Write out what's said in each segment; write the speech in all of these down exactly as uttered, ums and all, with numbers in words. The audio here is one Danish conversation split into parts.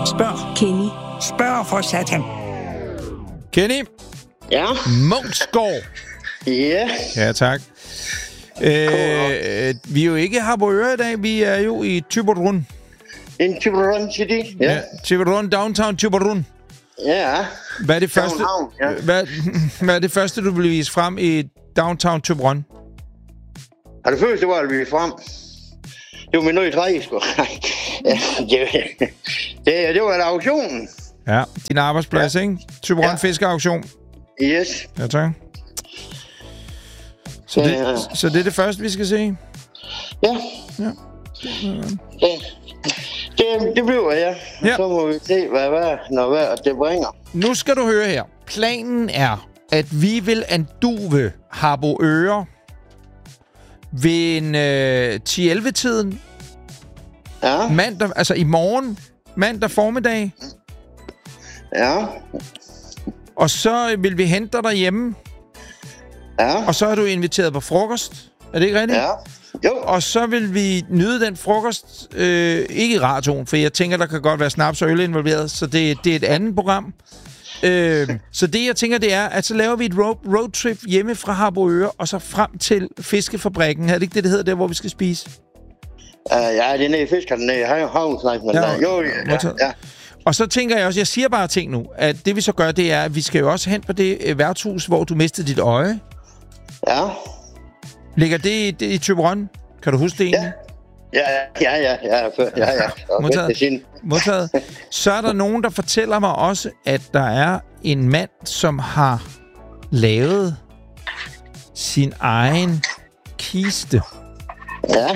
Spørg. Kenny. Spørg for satan. Kenny? Ja? Munksgaard. Ja. Ja, tak. Øh, vi er jo ikke i Harboøre i dag, vi er jo i Thyborøn. En Thyborøn City? Ja. ja Thyborøn, downtown Thyborøn. Ja. Hvad er det første, ja. hvad, hvad er det første, du vil vise frem i downtown Thyborøn? Er det første, hvor vi er frem? Det var med noget i træ, sgu. det, det, det var en auktion. Ja, din arbejdsplads, ja. Ikke? Thyborøn ja. Fiskeauktion. Yes. Ja, tak. Så det, ja. så det er det første, vi skal se? Ja. Ja. Det, det, det bliver jeg. Ja. Ja. Så må vi se, hvad, hvad, når hvad det bringer. Nu skal du høre her. Planen er, at vi vil anduve Harboøre ved en øh, ti elleve-tiden. Ja. Mandag, altså i morgen. Mandag formiddag. Ja. Og så vil vi hente dig derhjemme. Ja. Og så er du inviteret på frokost. Er det ikke rigtigt? Ja. Jo. Og så vil vi nyde den frokost. Øh, ikke i radioen, for jeg tænker, der kan godt være snaps og øl involveret. Så det, det er et andet program. Øh, så det, jeg tænker, det er, at så laver vi et road, roadtrip hjemme fra Harboøre, og så frem til fiskefabrikken. Er det ikke det, det hedder, der hvor vi skal spise? Uh, ja, det er nede i fiskerne, nede i havnsnakken. Ja, jo, ja, ja, ja. Og så tænker jeg også, jeg siger bare ting nu, at det vi så gør, det er, at vi skal jo også hen på det øh, værtshus, hvor du mistede dit øje. Ja. Ligger det i, det, i Thyborøn? Kan du huske det egentlig? Ja, ja, ja, ja, ja, ja, ja. Modtaget. Modtaget. Så er der nogen, der fortæller mig også, at der er en mand, som har lavet sin egen kiste. Ja.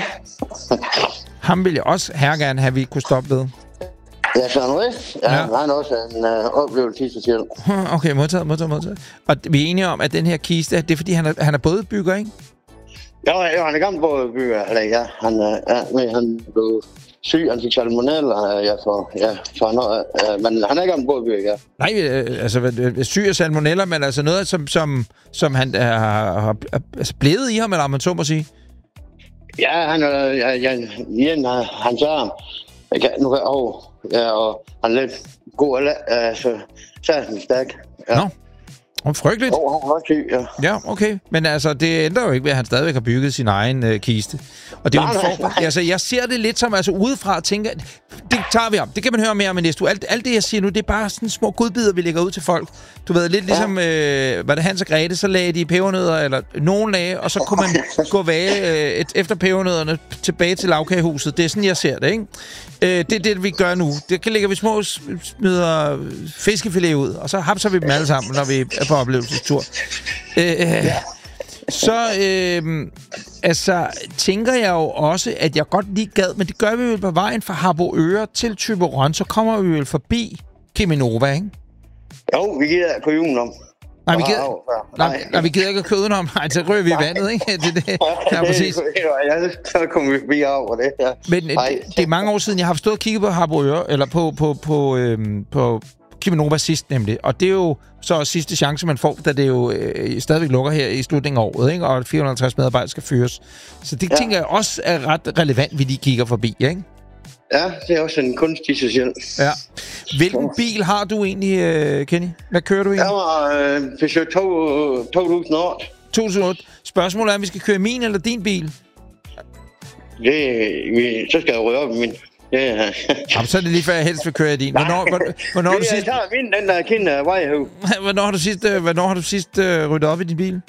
Ham vil jeg også her gerne have, vi kunne stoppe ved. Ja, Søren Rist. Ja, ja. Han har også en øh, oplevelse i sig selv. Okay, modtaget, modtaget, modtaget. Og vi er enige om, at den her kiste, det er fordi, han er, han er bådbygger, ikke? Ja, ja, han er gammel bådbygger. Eller ja, han, ja, han blev syg, han fik salmonella, ja, for, ja, for noget, ja, men han er gammel bådbygger, ja. Nej, øh, altså syg af salmonella, men altså noget, som, som, som han har, har altså blevet i ham, eller man så må sige? Ja, han er, ja, ja, igen, han sagde, jeg kan, nu kan jeg, oh, ja, og han er lidt god, eller, altså, så er han stærk. Ja. Nå, og frygteligt. Åh, oh, han var syg, ja. Ja, okay. Men altså, det ændrer jo ikke ved, at han stadigvæk har bygget sin egen øh, kiste. Og det er jo en form, altså, jeg ser det lidt som, altså udefra at tænke, det tager vi om. Det kan man høre mere om i næste uge. Alt, alt det, jeg siger nu, det er bare sådan små godbidder, vi lægger ud til folk. Du ved, lidt ligesom, ja. øh, var det Hans og Grete, så lagde de pebernødder, eller nogen lagde, og så kunne man gå væge øh, et, efter pebernødderne tilbage til lavkagehuset. Det er sådan, jeg ser det, ikke? Øh, det er det, vi gør nu. Det kan lægge vi små smider fiskefilet ud, og så hapser vi dem alle sammen, når vi er på oplevelsestur. Øh, ja. Så øh, altså, tænker jeg jo også, at jeg godt lige gad, men det gør vi jo på vejen fra Harboøre til Thyborøn, så kommer vi jo forbi Cheminova, ikke? Jo, vi gider at køre udenom. Nej, vi gider, nej, nej, vi gider ikke at køre udenom. Nej, så rører vi i vandet, ikke? Det, det, ja, præcis. Ja, så kommer vi forbi over det, ja. Men det er mange år siden, jeg har stået og kigget på Harboøre, eller på, på, på, øhm, på Cheminova sidst nemlig. Og det er jo så også sidste chance, man får, da det jo øh, stadigvæk lukker her i slutningen af året, ikke? Og fire hundrede og halvtreds medarbejdere skal fyres. Så det ja. tænker jeg også er ret relevant, vi lige kigger forbi, ikke? Ja, det er også en kunst i sig selv. Ja. Hvilken bil har du egentlig, Kenny? Hvad kører du egentlig? Jeg var øh, Peugeot to tusind og otte. to tusind og otte. Spørgsmålet er, om vi skal køre min eller din bil? Det, så skal jeg røre op i min. Ja. Jamen, så er det lige før, jeg helst vil køre i din. Hvornår, hvornår, hvornår det, har du sidst... Jeg tager min, den der kende vejhøv. Hvornår har du sidst, hvornår har du sidst uh, ryddet op i din bil?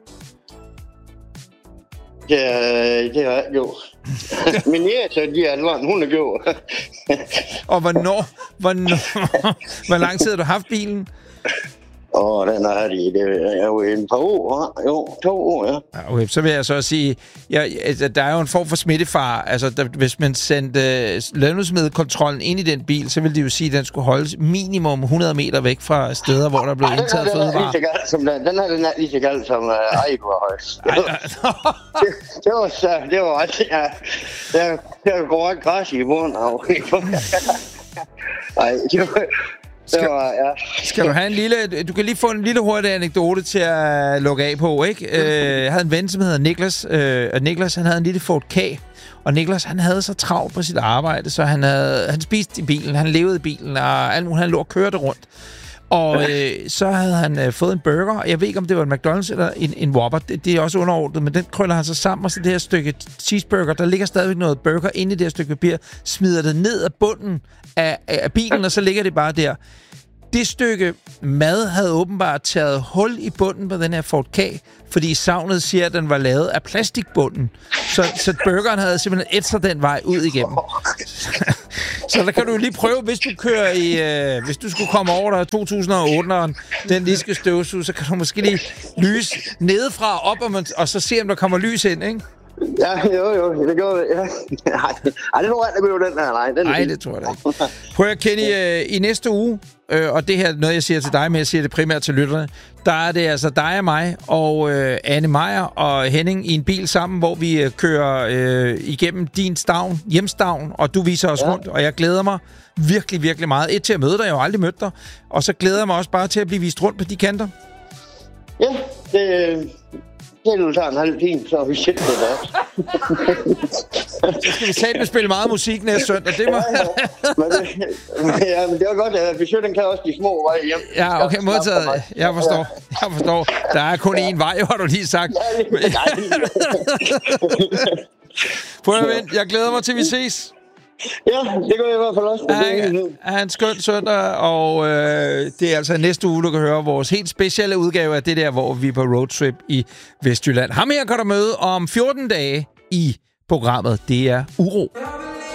Det, det har jeg gjort. Min jæse, de er alvorlige, hun er gjort. Og hvornår, hvornår, hvor lang tid har du haft bilen? Åh, oh, den er det. Det er jo en par år. Jo, to år, ja. Ja, okay, så vil jeg så sige, ja, altså, der er jo en form for smittefar. Altså, der, hvis man sendte uh, lønnedsmiddelkontrollen ind i den bil, så ville de jo sige, at den skulle holdes minimum hundrede meter væk fra steder, hvor der blev ja, indtaget fødevarer. Den er lige så galt som, den, den er den er lige så galt som uh, Ejberhøjs. Det, det, det var så, det var også, ja, der, der går ikke græs i bunden af. Ej, det var... Skal, var, ja. skal du have en lille... Du kan lige få en lille hurtig anekdote til at lukke af på, ikke? Øh, jeg havde en ven, som hedder Niklas, øh, og Niklas, han havde en lille Ford K, Og Niklas, han havde så travlt på sit arbejde, så han, havde, han spiste i bilen, han levede i bilen, og alt muligt, han lå og kørte rundt. Og øh, så havde han øh, fået en burger. Jeg ved ikke, om det var en McDonald's eller en, en Whopper. Det, det er også underordnet, men den krøller han så sammen, og så det her stykke cheeseburger, der ligger stadigvæk noget burger inde i det her stykke papir, smider det ned af bunden af, af bilen, og så ligger det bare der. Det stykke mad havde åbenbart taget hul i bunden på den her Ford Ka, fordi savnet siger, at den var lavet af plastikbunden. Så, så burgeren havde simpelthen ætset den vej ud igennem. Så der kan du lige prøve, hvis du kører i... Øh, hvis du skulle komme over der to tusind og otte, den lige skal støvsuge, så kan du måske lige lyse nedefra op, og, man, og så se, om der kommer lys ind, ikke? Ja, jo, jo, det gjorde det, ja. Ej, det tror jeg, det blev den her, nej. Den nej, det tror jeg da ikke. Prøv at Kenny, øh, i næste uge, øh, og det her er noget, jeg siger til dig, men jeg siger det primært til lytterne, der er det altså dig og mig, og øh, Anne Meyer og Henning i en bil sammen, hvor vi øh, kører øh, igennem din stavn, hjemstavn, og du viser os ja. rundt, og jeg glæder mig virkelig, virkelig meget. Et til at møde dig, jeg har jo aldrig mødt dig, og så glæder jeg mig også bare til at blive vist rundt på de kanter. Ja, det... Det nu tager en halv time, så er vi shit med det. Så skal vi satme spille meget musik næste søndag. Det må... ja, ja. Men det, ja, men det var godt, at vi den kan også de små veje hjem. Ja, okay, modtaget. Jeg forstår. Jeg forstår. Der er kun én vej, har du lige sagt. Prøv at vente. Jeg glæder mig til, vi ses. Ja, det gør jeg i hvert fald også. Ha, ha en skøn søndag, og øh, det er altså næste uge, du kan høre vores helt specielle udgave af det der, hvor vi er på roadtrip i Vestjylland. Ham her kan du møde om fjorten dage i programmet. Det er Uro.